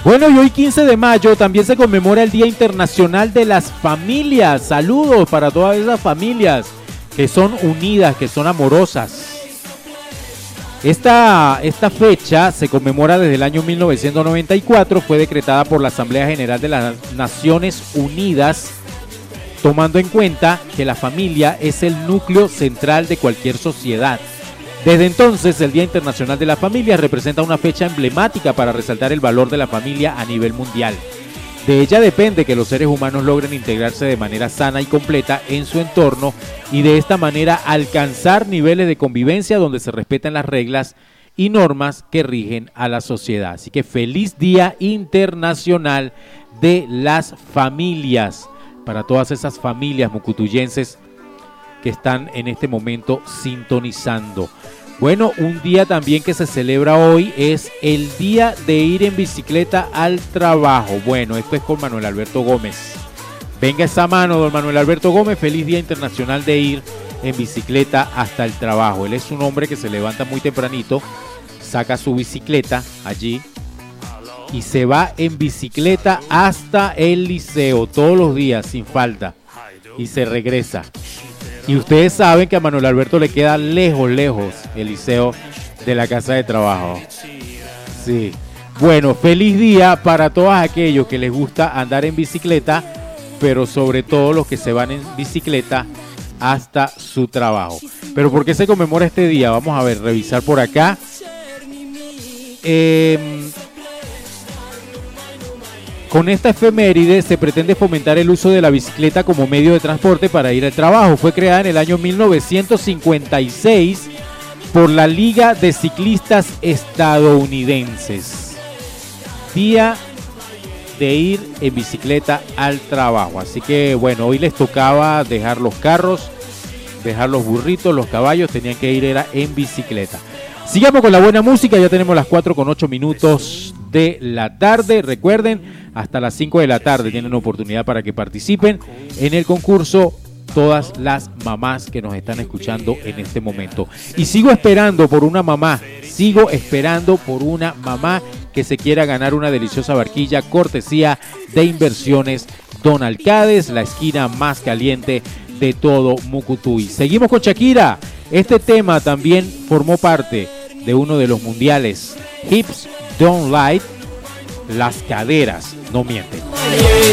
Bueno, y hoy 15 de mayo también se conmemora el Día Internacional de las Familias. Saludos para todas esas familias que son unidas, que son amorosas. Esta fecha se conmemora desde el año 1994, fue decretada por la Asamblea General de las Naciones Unidas, tomando en cuenta que la familia es el núcleo central de cualquier sociedad. Desde entonces, el Día Internacional de la Familia representa una fecha emblemática para resaltar el valor de la familia a nivel mundial. De ella depende que los seres humanos logren integrarse de manera sana y completa en su entorno y de esta manera alcanzar niveles de convivencia donde se respetan las reglas y normas que rigen a la sociedad. Así que feliz Día Internacional de las Familias para todas esas familias mucutuyenses que están en este momento sintonizando. Bueno, un día también que se celebra hoy es el día de ir en bicicleta al trabajo. Bueno, esto es con Manuel Alberto Gómez. Venga esa mano, don Manuel Alberto Gómez. Feliz Día Internacional de ir en bicicleta hasta el trabajo. Él es un hombre que se levanta muy tempranito, saca su bicicleta allí y se va en bicicleta hasta el liceo todos los días sin falta y se regresa. Y ustedes saben que a Manuel Alberto le queda lejos el liceo de la casa de trabajo. Sí. Bueno, feliz día para todos aquellos que les gusta andar en bicicleta, pero sobre todo los que se van en bicicleta hasta su trabajo. Pero ¿por qué se conmemora este día? Vamos a ver, revisar por acá. Con esta efeméride se pretende fomentar el uso de la bicicleta como medio de transporte para ir al trabajo. Fue creada en el año 1956 por la Liga de Ciclistas Estadounidenses. Día de ir en bicicleta al trabajo. Así que bueno, hoy les tocaba dejar los carros, dejar los burritos, los caballos, tenían que ir era en bicicleta. Sigamos con la buena música, ya tenemos las 4:08 de la tarde. Recuerden, hasta las 5 de la tarde tienen oportunidad para que participen en el concurso todas las mamás que nos están escuchando en este momento. Y sigo esperando por una mamá que se quiera ganar una deliciosa barquilla cortesía de Inversiones Don Alcades, la esquina más caliente de todo Mucutuy. Seguimos con Shakira. Este tema también formó parte de uno de los mundiales. Hips Don't Lie, las caderas no mienten.